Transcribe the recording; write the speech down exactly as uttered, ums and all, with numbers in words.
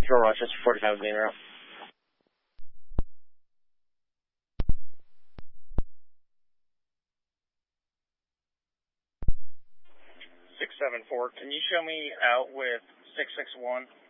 Central Rochester forty-five main route. six seven four, can you show me out with six six one?